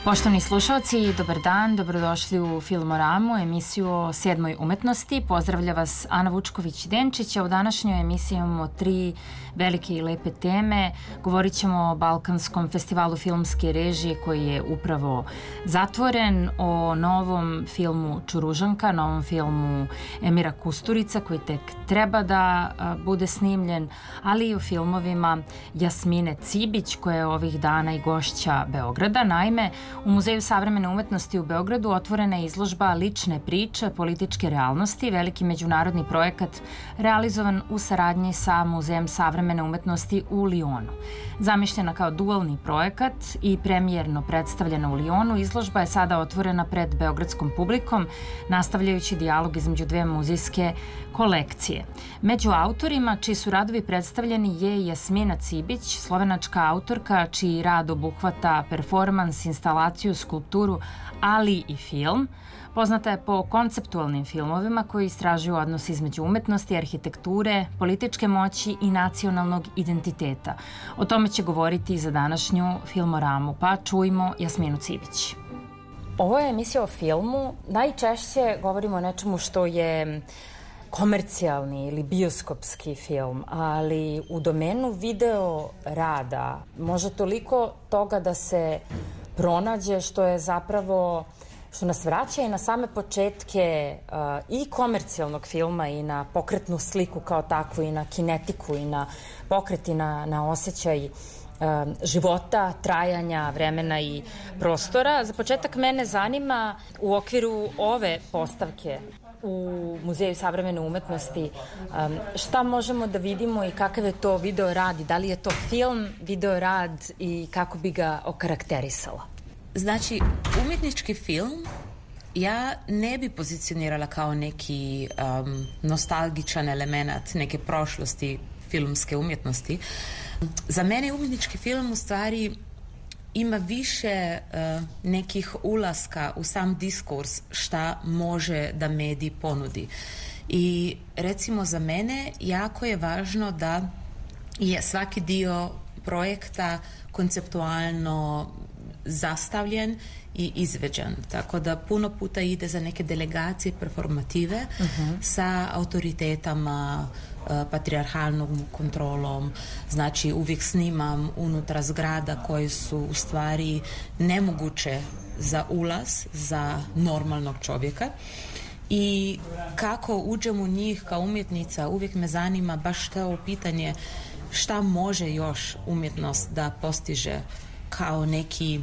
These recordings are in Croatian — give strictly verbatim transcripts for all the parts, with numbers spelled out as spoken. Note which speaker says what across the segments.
Speaker 1: Poštovani slušalci, dobar dan, dobrodošli u Filmoramu, emisiju o sedmoj umetnosti. Pozdravlja vas Ana Vučković-Denčić, a u današnjoj emisiji imamo tri velike i lepe teme. Govorit ćemo o Balkanskom festivalu filmske režije koji je upravo zatvoren, o novom filmu Čuružanka, novom filmu Emira Kusturica koji tek treba da bude snimljen, ali i o filmovima Jasmine Cibić koja je ovih dana i gošća Beograda. Naime, u Muzeju savremene umetnosti u Beogradu otvorena je izložba Lične priče, političke realnosti, veliki međunarodni projekat realizovan u saradnji sa Muzejem savremene umetnosti u Lionu. Zamišljena kao dualni projekat i premijerno predstavljena u Lionu, izložba je sada otvorena pred beogradskom publikom, nastavljajući dijalog između dve muzejske kolekcije. Među autorima čiji su radovi predstavljeni je Jasmina Cibić, slovenačka autorka čiji rad obuhvata performans, instalaciju, skulpturu, ali i film. Poznata je po konceptualnim filmovima koji istražuju odnos između umetnosti, arhitekture, političke moći i nacionalnog identiteta. O tome će govoriti za današnju Filmoramu, pa čujmo Jasminu Cibić. Ovo je emisija o filmu. Najčešće govorimo o nečemu što je komercijalni ili bioskopski film, ali u domenu video rada može toliko toga da se pronađe što je zapravo, što nas vraća i na same početke uh, i komercijalnog filma i na pokretnu sliku kao takvu i na kinetiku i na pokret i na, na osjećaj uh, života, trajanja, vremena i prostora. Za početak mene zanima u okviru ove postavke u Muzeju savremene umetnosti um, šta možemo da vidimo i kakav je to video rad i da li je to film, video rad i kako bi ga okarakterisala?
Speaker 2: Znači, umjetnički film ja ne bi pozicionirala kao neki um, nostalgičan element neke prošlosti filmske umjetnosti. Za mene umjetnički film u stvari ima više uh, nekih ulaska u sam diskurs šta može da medij ponudi. I recimo za mene jako je važno da je svaki dio projekta konceptualno zastavljen i izveđen. Tako da puno puta ide za neke delegacije performative uh-huh. sa autoritetama, patrijarhalnom kontrolom. Znači uvijek snimam unutar zgrada koje su u stvari nemoguće za ulaz za normalnog čovjeka. I kako uđem u njih kao umjetnica, uvijek me zanima baš to pitanje šta može još umjetnost da postiže kao neki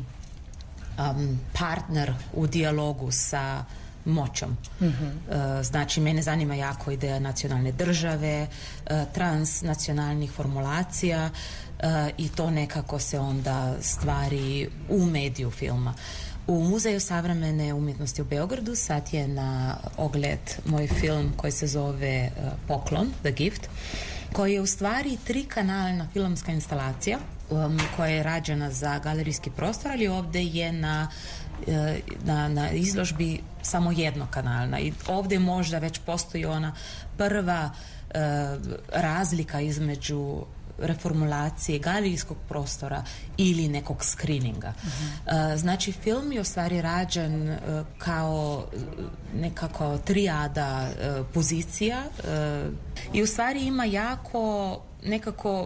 Speaker 2: um, partner u dijalogu sa moćom. Mm-hmm. Uh, znači, mene zanima jako ideja nacionalne države, uh, transnacionalnih formulacija uh, i to nekako se onda stvari u mediju filma. U Muzeju savremene umjetnosti u Beogradu sad je na ogled moj film koji se zove uh, Poklon, The Gift, koji je u stvari trikanalna filmska instalacija um, koja je rađena za galerijski prostor, ali ovdje je na, na, na izložbi samo jednokanalna. I ovdje možda već postoji ona prva uh, razlika između reformulacije galerijskog prostora ili nekog screeninga. Uh-huh. Uh, znači, film je u stvari rađen uh, kao nekako trijada uh, pozicija uh, i u stvari ima jako nekako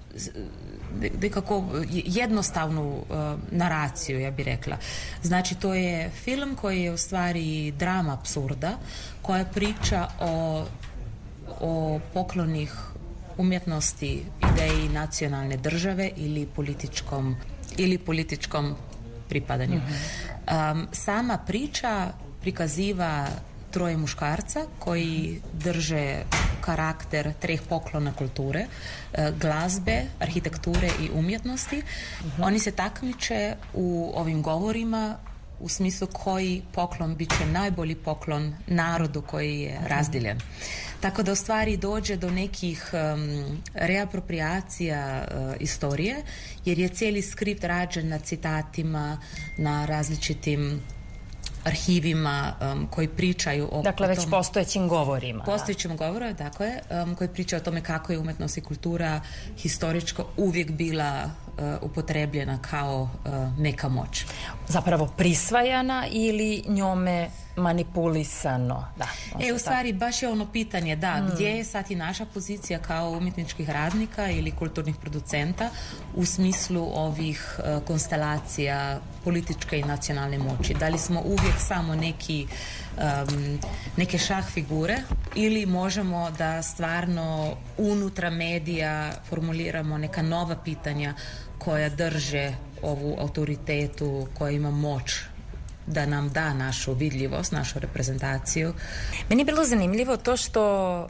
Speaker 2: nekako jednostavnu uh, naraciju, ja bih rekla. Znači, to je film koji je u stvari drama apsurda koja priča o, o poklonih umjetnosti, ideji nacionalne države ili političkom, ili političkom pripadanju. Mm-hmm. Um, sama priča prikaziva troje muškarca koji drže karakter treh poklona kulture, uh, glazbe, arhitekture i umjetnosti. Mm-hmm. Oni se takmiče u ovim govorima u smislu koji poklon bit će najbolji poklon narodu koji je razdeljen. Tako da u stvari dođe do nekih um, reapropriacija uh, istorije, jer je cijeli skript rađen na citatima, na različitim arhivima um, koji pričaju o...
Speaker 1: Dakle,
Speaker 2: o
Speaker 1: već
Speaker 2: tom,
Speaker 1: postojećim govorima.
Speaker 2: Postojećim govorima, tako je, um, koji pričaju o tome kako je umetnost i kultura historičko uvijek bila uh, upotrebljena kao uh, neka moć.
Speaker 1: zapravo prisvajana ili njome manipulisano. Da,
Speaker 2: e, u stvari, baš je ono pitanje, da, mm. gdje je sad i naša pozicija kao umjetničkih radnika ili kulturnih producenta u smislu ovih uh, konstelacija političke i nacionalne moći. Da li smo uvijek samo neki um, neke šah figure ili možemo da stvarno unutra medija formuliramo neka nova pitanja koja drže ovu autoritetu, koja ima moć da nam da našu vidljivost, našu reprezentaciju.
Speaker 1: Meni je bilo zanimljivo to što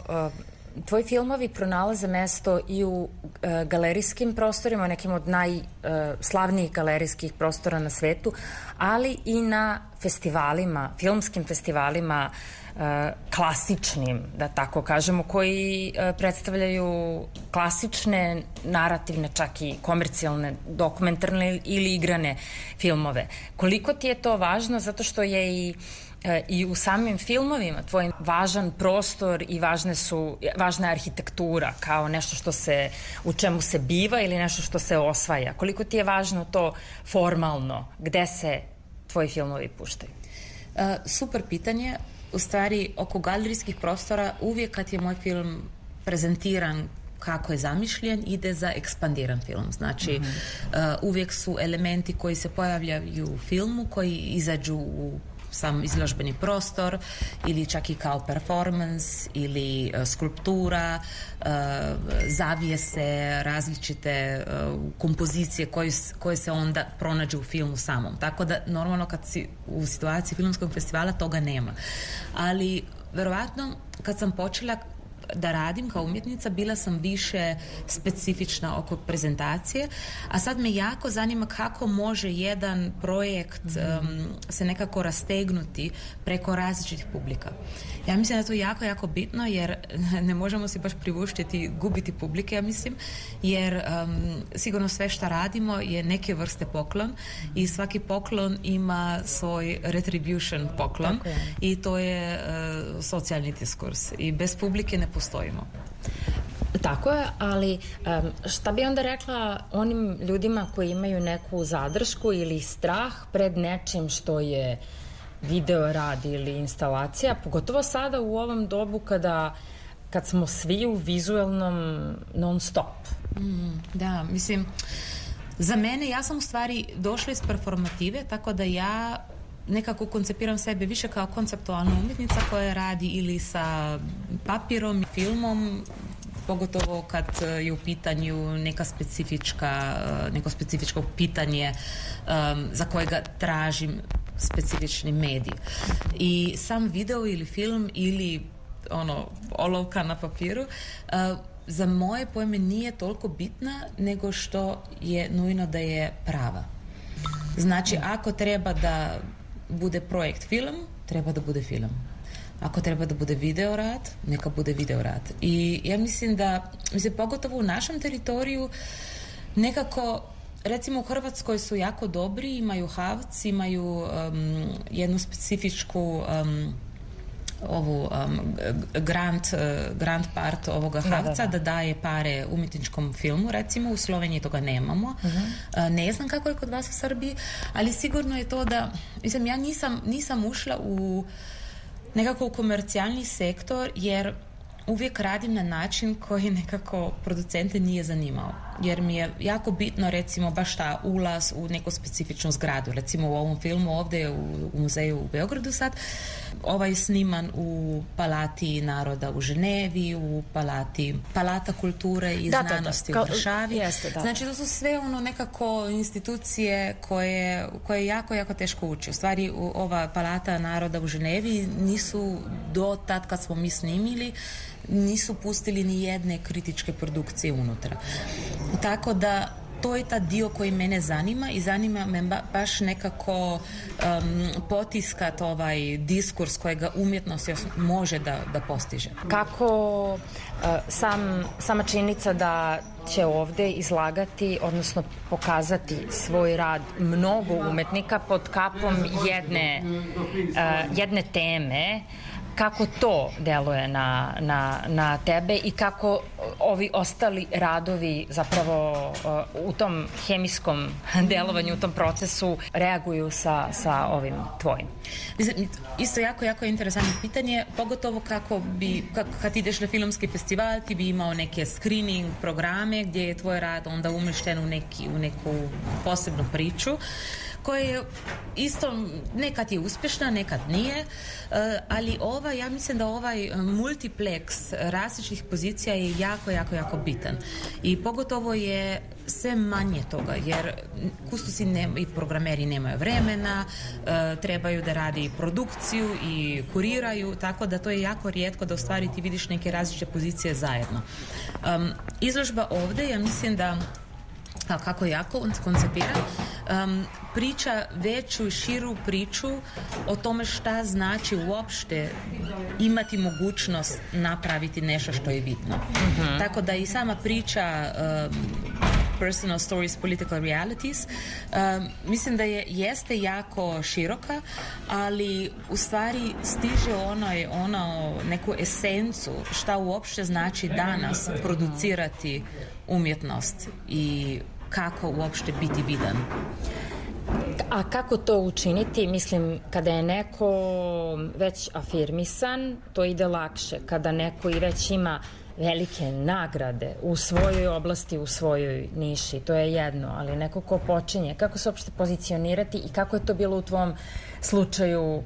Speaker 1: uh, tvoji filmovi pronalaze mesto i u uh, galerijskim prostorima, nekim od najslavnijih uh, galerijskih prostora na svetu, ali i na festivalima, filmskim festivalima, uh, klasičnim, da tako kažemo, koji uh, predstavljaju klasične, narativne, čak i komercijalne, dokumentarne ili igrane filmove. Koliko ti je to važno, zato što je i i u samim filmovima tvoj važan prostor i važne su, važna je arhitektura kao nešto što se, u čemu se biva ili nešto što se osvaja. Koliko ti je važno to formalno, gde se tvoji filmovi puštaju?
Speaker 2: Uh, super pitanje. U stvari, oko galerijskih prostora uvijek kad je moj film prezentiran kako je zamišljen, ide za ekspandiran film. Znači, mm-hmm. uh, uvijek su elementi koji se pojavljaju u filmu, koji izađu u sam izložbeni prostor ili čak i kao performance ili uh, skulptura, uh, zavijese, različite uh, kompozicije koje, koje se onda pronađu u filmu samom. Tako da normalno kad si u situaciji filmskog festivala toga nema. Ali verovatno kad sam počela da radim kao umjetnica, bila sam više specifična oko prezentacije, a sad me jako zanima kako može jedan projekt um, se nekako rastegnuti preko različitih publika. Ja mislim da je to jako, jako bitno, jer ne možemo si baš privuštiti gubiti publike, ja mislim, jer um, sigurno sve što radimo je neke vrste poklon i svaki poklon ima svoj retribution poklon i to je uh, socijalni diskurs i bez publike ne postojimo.
Speaker 1: Tako je, ali um, šta bi onda rekla onim ljudima koji imaju neku zadršku ili strah pred nečim što je video rad ili instalacija, pogotovo sada u ovom dobu kada kad smo svi u vizualnom non stop.
Speaker 2: Mm, da, mislim, za mene, ja sam u stvari došla iz performative, tako da ja nekako koncipiram sebe više kao konceptualna umjetnica koja radi ili sa papirom i filmom, pogotovo kad je u pitanju neka specifička, neko specifičko pitanje um, za kojega tražim specifični medij. I sam video ili film ili ono, olovka na papiru uh, za moje pojme nije toliko bitna nego što je nujno da je prava. Znači, ako treba da bude projekt film, treba da bude film. Ako treba da bude video rad, neka bude video rad. I ja mislim da, mislim, pogotovo u našem teritoriju, nekako, recimo u Hrvatskoj su jako dobri, imaju Havc, imaju um, jednu specifičku um, ovu um, grand, uh, grand part ovoga Havca, da, da, da. da daje pare umjetničkom filmu, recimo u Sloveniji toga nemamo. Uh-huh. Uh, ne znam kako je kod vas u Srbiji, ali sigurno je to da, mislim, ja nisam, nisam ušla u nekako u komercijalni sektor, jer uvijek radim na način koji nekako producente nije zanimao. Jer mi je jako bitno, recimo, baš ta ulaz u neku specifičnu zgradu. Recimo u ovom filmu ovdje u, u muzeju u Beogradu sad, ovaj je sniman u Palati naroda u Ženevi, u Palati Palata kulture i da, znanosti da, da. u Varšavi. Jeste, da. Znači, to su sve ono nekako institucije koje, koje jako, jako teško uči. U stvari, u, ova Palata naroda u Ženevi nisu do tad kad smo mi snimili, nisu pustili ni jedne kritičke produkcije unutra. Tako da to je ta dio koji mene zanima i zanima me ba, baš nekako um, potiskat ovaj diskurs kojega umjetnost može da, da postiže.
Speaker 1: Kako uh, sam, sama činjenica da će ovde izlagati, odnosno pokazati svoj rad mnogo umetnika pod kapom jedne, uh, jedne teme, kako to deluje na, na, na tebe i kako ovi ostali radovi zapravo uh, u tom hemijskom delovanju, u tom procesu reaguju sa, sa ovim tvojim?
Speaker 2: Mislim, isto jako, jako interesantno pitanje, pogotovo kako bi, kako, kad ideš na filmski festival, ti bi imao neke screening programe gdje je tvoj rad onda umješten u, neki, u neku posebnu priču, koja je isto, nekad je uspješna, nekad nije, ali ova, ja mislim da ovaj multiplex različitih pozicija je jako, jako, jako bitan. I pogotovo je sve manje toga, jer kustosi i programeri nemaju vremena, trebaju da radi i produkciju i kuriraju, tako da to je jako rijetko da u stvari ti vidiš neke različite pozicije zajedno. Um, izložba ovdje, ja mislim da kako jako on koncipira, um, priča veću i širu priču o tome šta znači uopšte imati mogućnost napraviti nešto što je bitno. Mm-hmm. Tako da i sama priča um, personal stories, political realities, um, mislim da je, jeste jako široka, ali u stvari stiže ono, ono neku esencu šta uopšte znači danas producirati umjetnost i kako uopšte biti vidan.
Speaker 1: A kako to učiniti? Mislim, kada je neko već afirmisan, to ide lakše. Kada neko i već ima velike nagrade u svojoj oblasti, u svojoj niši, to je jedno, ali neko ko počinje, kako se uopšte pozicionirati i kako je to bilo u tvom slučaju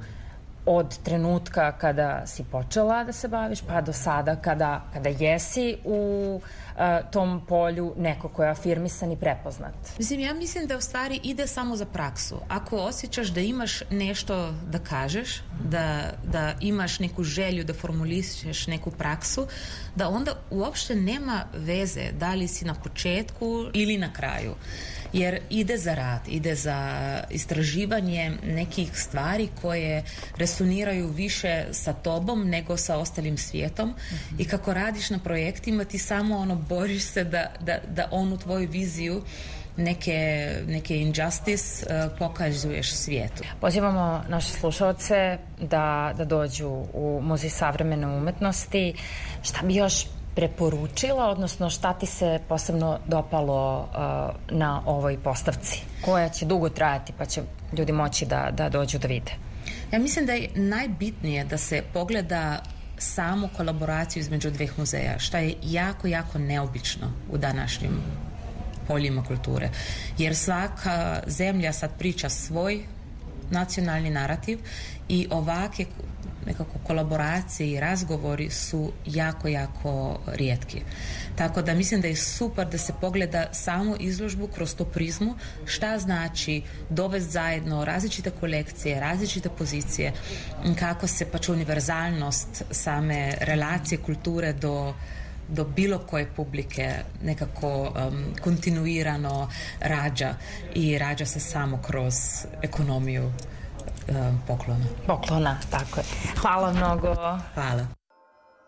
Speaker 1: od trenutka kada si počela da se baviš pa do sada kada, kada jesi u uh, tom polju neko ko je afirmisan i prepoznat?
Speaker 2: Mislim, ja mislim da u stvari ide samo za praksu. Ako osjećaš da imaš nešto da kažeš, da, da imaš neku želju da formulišeš neku praksu, da onda uopšte nema veze da li si na početku ili na kraju. Jer ide za rad, ide za istraživanje nekih stvari koje resoniraju više sa tobom nego sa ostalim svijetom. Mm-hmm. I kako radiš na projektima, ti samo ono boriš se da, da, da onu tvoju viziju neke, neke injustice uh, pokazuješ svijetu.
Speaker 1: Pozivamo naše slušalce da, da dođu u Muzej savremene umetnosti. Šta bi još preporučila, odnosno šta ti se posebno dopalo uh, na ovoj postavci, koja će dugo trajati pa će ljudi moći da, da dođu da vide?
Speaker 2: Ja mislim da je najbitnije da se pogleda samu kolaboraciju između dveh muzeja, što je jako, jako neobično u današnjim poljima kulture. Jer svaka zemlja sad priča svoj nacionalni narativ i ovakve nekako kolaboracije i razgovori su jako, jako rijetki. Tako da mislim da je super da se pogleda samu izložbu kroz tu prizmu, šta znači dovesti zajedno različite kolekcije, različite pozicije, kako se pač univerzalnost same relacije kulture do do bilo koje publike nekako um, kontinuirano rađa i rađa se samo kroz ekonomiju um, poklona.
Speaker 1: Poklona, tako je. Hvala mnogo.
Speaker 2: Hvala.